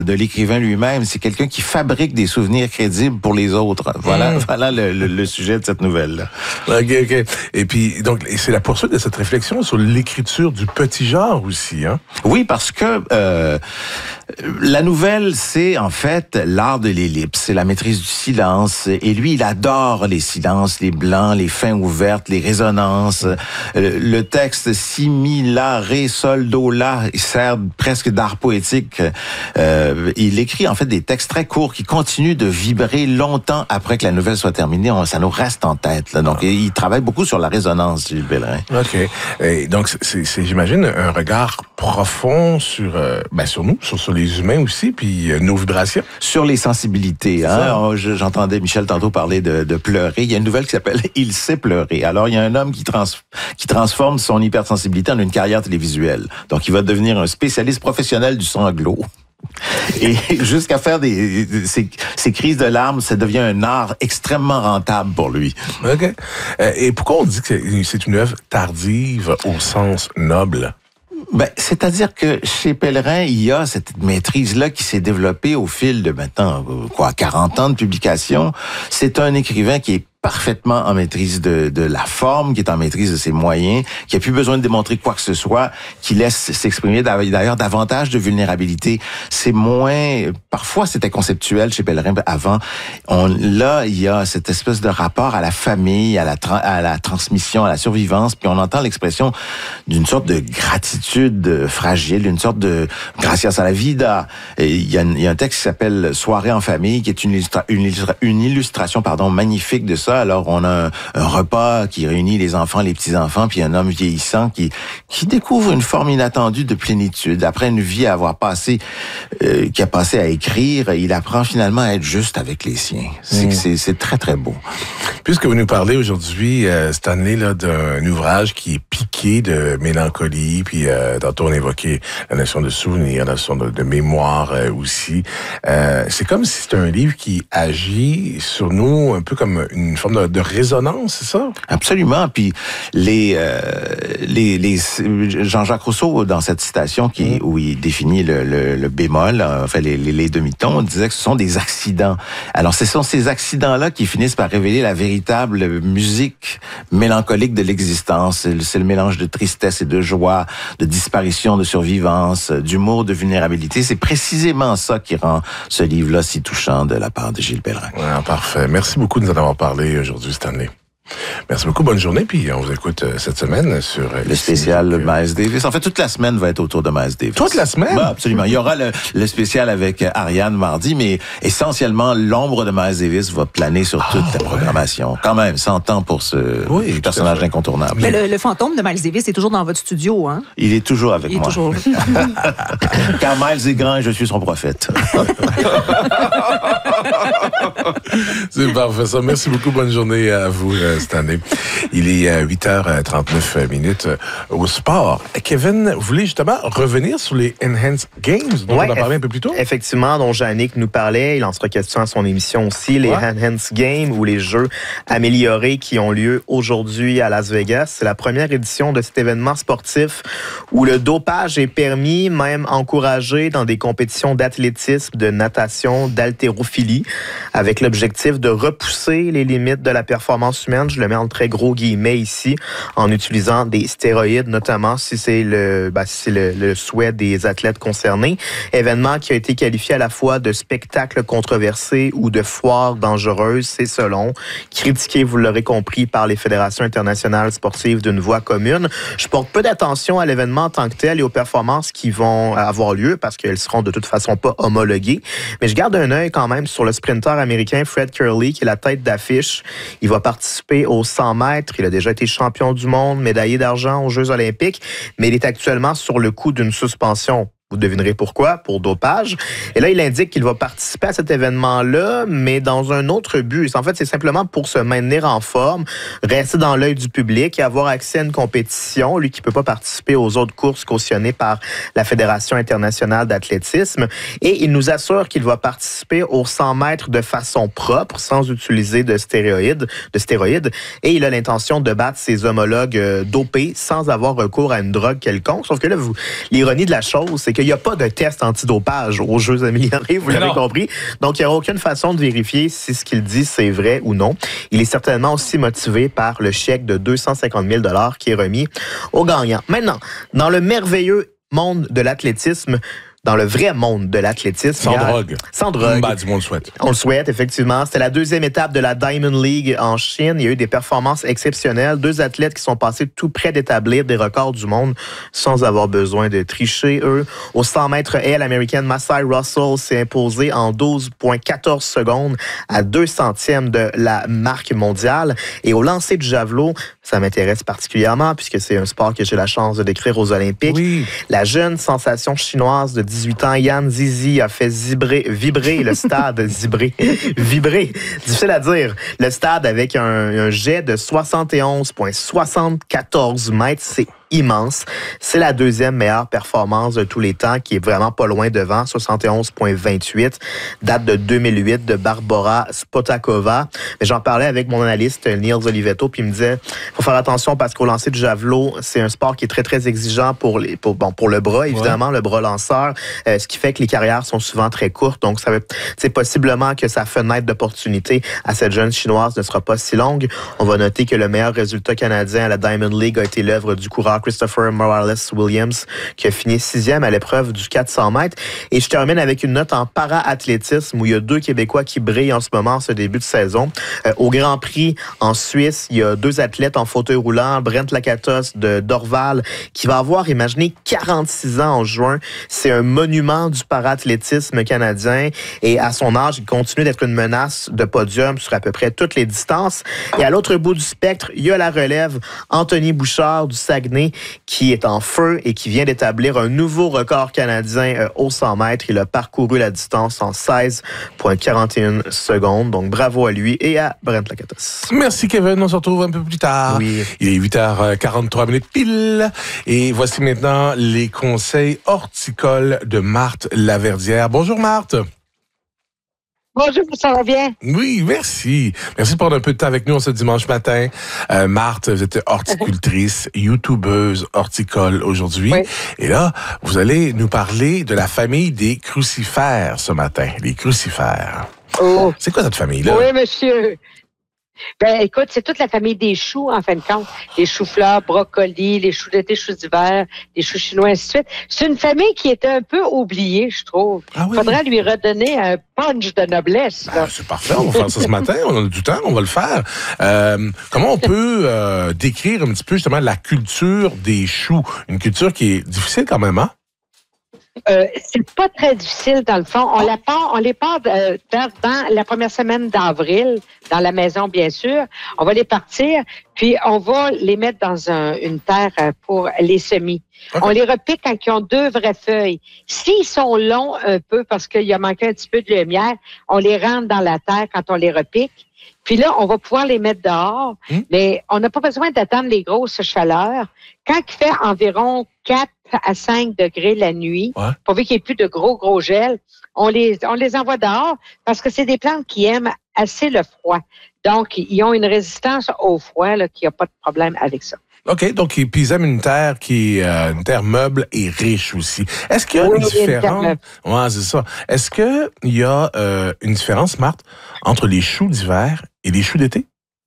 de l'écrivain lui-même. C'est quelqu'un qui fabrique des souvenirs crédibles pour les autres. Voilà le sujet de cette nouvelle-là. OK. Et puis, donc, c'est la poursuite de cette réflexion sur l'écriture du petit genre aussi, hein? Oui, parce que la nouvelle, c'est en fait l'art de l'ellipse, c'est la maîtrise du silence. Et lui, il adore les silences, les blancs, les fins ouvertes, les résonances. Le texte si, mi, la, ré, sol, do, la, il sert presque d'art poétique. Il écrit en fait des textes très courts qui continuent de vibrer longtemps après que la nouvelle soit terminée. Ça nous reste en tête. Là. Donc, il travaille beaucoup sur la résonance, Gilles Pellerin. OK. Et donc, c'est j'imagine, un regard profond sur nous, sur les humains aussi, puis nos vibrations. Sur les sensibilités. Hein? J'entendais Michel tantôt parler de pleurer. Il y a une nouvelle qui s'appelle « Il sait pleurer ». Alors, il y a un homme qui transforme son hypersensibilité en une carrière télévisuelle. Donc, il va devenir un spécialiste professionnel du sanglot. Et jusqu'à faire ces crises de larmes, ça devient un art extrêmement rentable pour lui. OK. Et pourquoi on dit que c'est une œuvre tardive au sens noble? C'est-à-dire que chez Pellerin, il y a cette maîtrise-là qui s'est développée au fil de maintenant, 40 ans de publication. C'est un écrivain qui est parfaitement en maîtrise de la forme, qui est en maîtrise de ses moyens, qui a plus besoin de démontrer quoi que ce soit, qui laisse s'exprimer d'ailleurs davantage de vulnérabilité. C'est moins... Parfois, c'était conceptuel chez Pellerin avant. Là, il y a cette espèce de rapport à la famille, à la transmission, à la survivance, puis on entend l'expression d'une sorte de gratitude fragile, une sorte de gracias a la vida. Il y a un texte qui s'appelle « Soirée en famille », qui est une illustration magnifique de ça. Alors, on a un repas qui réunit les enfants, les petits-enfants, puis un homme vieillissant qui découvre une forme inattendue de plénitude. Après une vie à avoir passé, qui a passé à écrire, il apprend finalement à être juste avec les siens. C'est très, très beau. Puisque vous nous parlez aujourd'hui, Stanley, là, d'un ouvrage qui est piqué de mélancolie, puis tantôt on évoquait la notion de souvenir, la notion de mémoire aussi. C'est comme si c'était un livre qui agit sur nous un peu comme une forme de résonance, c'est ça? Absolument. Puis Jean-Jacques Rousseau, dans cette citation où il définit le bémol, enfin les demi-tons, disait que ce sont des accidents. Alors, ce sont ces accidents-là qui finissent par révéler la véritable musique mélancolique de l'existence. C'est le mélange de tristesse et de joie, de disparition, de survivance, d'humour, de vulnérabilité. C'est précisément ça qui rend ce livre-là si touchant de la part de Gilles Pellerin. Ouais, parfait. Merci beaucoup de nous en avoir parlé aujourd'hui, Stanley. Merci beaucoup, bonne journée, puis on vous écoute cette semaine sur... Le spécial Miles Davis. En fait, toute la semaine va être autour de Miles Davis. Toute la semaine? Absolument. Il y aura le spécial avec Ariane mardi, mais essentiellement, l'ombre de Miles Davis va planer sur toute la programmation. Quand même, 100 ans pour ce personnage incontournable. Mais le fantôme de Miles Davis est toujours dans votre studio, hein? Il est toujours avec moi. Toujours. Car Miles est grand et je suis son prophète. C'est parfait, ça. Merci beaucoup, bonne journée à vous, Stanley. Il est 8h39 au sport. Kevin, vous voulez justement revenir sur les Enhanced Games dont on a parlé un peu plus tôt? Effectivement, dont Yannick nous parlait. Il en sera question à son émission aussi. Les Enhanced Games ou les jeux améliorés qui ont lieu aujourd'hui à Las Vegas. C'est la première édition de cet événement sportif où le dopage est permis, même encouragé dans des compétitions d'athlétisme, de natation, d'haltérophilie, avec l'objectif de repousser les limites de la performance humaine. Je le mets en très gros guillemets ici, en utilisant des stéroïdes, notamment si c'est le souhait des athlètes concernés. Événement qui a été qualifié à la fois de spectacle controversé ou de foire dangereuse, c'est selon. Critiqué, vous l'aurez compris, par les fédérations internationales sportives d'une voix commune. Je porte peu d'attention à l'événement en tant que tel et aux performances qui vont avoir lieu parce qu'elles seront de toute façon pas homologuées. Mais je garde un œil quand même sur le sprinter américain Fred Kerley, qui est la tête d'affiche. Il va participer aux 100 mètres. Il a déjà été champion du monde, médaillé d'argent aux Jeux olympiques, mais il est actuellement sur le coup d'une suspension. Vous devinerez pourquoi, pour dopage. Et là, il indique qu'il va participer à cet événement-là, mais dans un autre but. En fait, c'est simplement pour se maintenir en forme, rester dans l'œil du public et avoir accès à une compétition. Lui qui ne peut pas participer aux autres courses cautionnées par la Fédération internationale d'athlétisme. Et il nous assure qu'il va participer aux 100 mètres de façon propre, sans utiliser de stéroïdes. Et il a l'intention de battre ses homologues dopés sans avoir recours à une drogue quelconque. Sauf que là, l'ironie de la chose, c'est que qu'il n'y a pas de test antidopage aux Jeux améliorés, vous l'avez compris. Donc, il n'y aura aucune façon de vérifier si ce qu'il dit, c'est vrai ou non. Il est certainement aussi motivé par le chèque de 250 000 $ qui est remis aux gagnants. Maintenant, dans le merveilleux monde de l'athlétisme, dans le vrai monde de l'athlétisme. Sans drogue. Sans drogue. Bah, du monde le souhaite. On le souhaite, effectivement. C'était la deuxième étape de la Diamond League en Chine. Il y a eu des performances exceptionnelles. 2 athlètes qui sont passés tout près d'établir des records du monde sans avoir besoin de tricher, eux. Au 100 mètres haies, l'Américaine Massai Russell s'est imposée en 12,14 secondes à 2 centièmes de la marque mondiale. Et au lancer du javelot, ça m'intéresse particulièrement puisque c'est un sport que j'ai la chance de décrire aux Olympiques. Oui. La jeune sensation chinoise de 18 ans, Yan Zizi, a fait vibrer le stade. Vibrer, difficile à dire. Le stade avec un jet de 71,74 mètres, c'est immense. C'est la deuxième meilleure performance de tous les temps, qui est vraiment pas loin devant, 71,28, date de 2008 de Barbara Spotakova. Mais j'en parlais avec mon analyste Niels Olivetto, puis il me disait, faut faire attention parce qu'au lancer du javelot, c'est un sport qui est très, très exigeant pour le bras, évidemment, le bras lanceur, ce qui fait que les carrières sont souvent très courtes. Donc, c'est possiblement que sa fenêtre d'opportunité à cette jeune Chinoise ne sera pas si longue. On va noter que le meilleur résultat canadien à la Diamond League a été l'œuvre du coureur Christopher Morales-Williams, qui a fini 6e à l'épreuve du 400 mètres. Et je termine avec une note en para-athlétisme, où il y a 2 Québécois qui brillent en ce moment, ce début de saison. Au Grand Prix, en Suisse, il y a 2 athlètes en fauteuil roulant, Brent Lakatos de Dorval, qui va avoir, imaginez, 46 ans en juin. C'est un monument du para-athlétisme canadien. Et à son âge, il continue d'être une menace de podium sur à peu près toutes les distances. Et à l'autre bout du spectre, il y a la relève, Anthony Bouchard du Saguenay, qui est en feu et qui vient d'établir un nouveau record canadien au 100 mètres. Il a parcouru la distance en 16,41 secondes. Donc, bravo à lui et à Brent Lakatos. Merci, Kevin. On se retrouve un peu plus tard. Oui. Il est 8h43 pile. Et voici maintenant les conseils horticoles de Marthe Laverdière. Bonjour, Marthe. Bonjour, ça va bien? Oui, merci. Merci de prendre un peu de temps avec nous ce dimanche matin. Marthe, vous êtes horticultrice, youtubeuse horticole aujourd'hui. Oui. Et là, vous allez nous parler de la famille des crucifères ce matin. Les crucifères. Oh. C'est quoi cette famille-là? Oui, monsieur. Ben, écoute, c'est toute la famille des choux, en fin de compte. Les choux-fleurs, brocolis, les choux d'été, choux d'hiver, les choux chinois, ainsi de suite. C'est une famille qui est un peu oubliée, je trouve. Ah oui? Faudrait lui redonner un punch de noblesse. Ah, c'est parfait, on va faire ça ce matin. On a du temps, on va le faire. Comment on peut décrire un petit peu justement la culture des choux? Une culture qui est difficile quand même, hein? C'est pas très difficile dans le fond. On les part dans la première semaine d'avril, dans la maison bien sûr. On va les partir, puis on va les mettre dans une terre pour les semis. Okay. On les repique quand ils ont 2 vraies feuilles. S'ils sont longs un peu parce qu'il a manqué un petit peu de lumière, on les rentre dans la terre quand on les repique. Puis là, on va pouvoir les mettre dehors, mais on n'a pas besoin d'attendre les grosses chaleurs. Quand il fait environ 4 à 5 degrés la nuit, pourvu qu'il n'y ait plus de gros gel, on les envoie dehors parce que c'est des plantes qui aiment assez le froid. Donc, ils ont une résistance au froid, là, qu'il n'y a pas de problème avec ça. OK, donc puis ils aiment une terre qui est une terre meuble et riche aussi. Est-ce qu'il y a une différence? Ouais, c'est ça. Est-ce qu'il y a une différence, Marthe, entre les choux d'hiver et les choux d'été?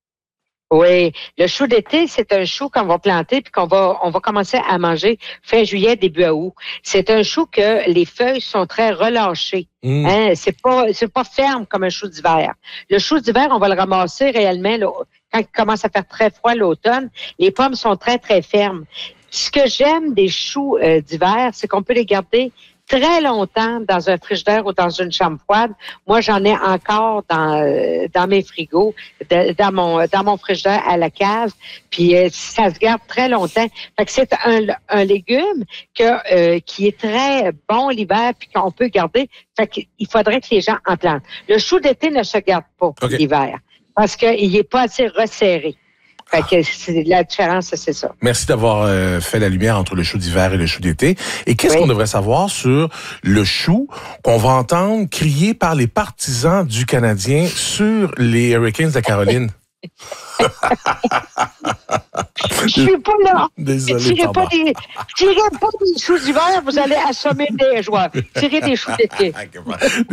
Oui, le chou d'été, c'est un chou qu'on va planter puis on va commencer à manger fin juillet, début août. C'est un chou que les feuilles sont très relâchées. Hein? C'est pas ferme comme un chou d'hiver. Le chou d'hiver, on va le ramasser réellement là, quand il commence à faire très froid l'automne. Les pommes sont très, très fermes. Ce que j'aime des choux d'hiver, c'est qu'on peut les garder très longtemps dans un frigidaire ou dans une chambre froide. Moi, j'en ai encore dans mes frigos, dans mon frigidaire à la cave. Puis ça se garde très longtemps. Fait que c'est un légume qui est très bon l'hiver puis qu'on peut garder. Fait qu'il faudrait que les gens en plantent. Le chou d'été ne se garde pas l'hiver parce qu'il n'est pas assez resserré. Fait que la différence, c'est ça. Merci d'avoir fait la lumière entre le chou d'hiver et le chou d'été. Et qu'est-ce qu'on devrait savoir sur le chou qu'on va entendre crier par les partisans du Canadien sur les Hurricanes de la Caroline? Je suis pas là. Désolé, Tirez pas des choux d'hiver, vous allez assommer des joueurs. Tirez des choux d'été.